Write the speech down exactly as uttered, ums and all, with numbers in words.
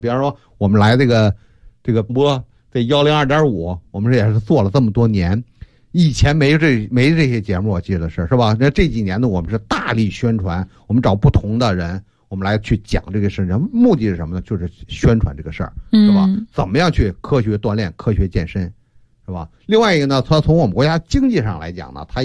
比方说我们来这个这个播这幺零二点五，我们这也是做了这么多年，以前没这没这些节目，我记得是是吧？那这几年呢，我们是大力宣传，我们找不同的人，我们来去讲这个事情，目的是什么呢？就是宣传这个事儿，是吧？ 嗯、 怎么样去科学锻炼、科学健身，是吧？另外一个呢，它从我们国家经济上来讲呢，它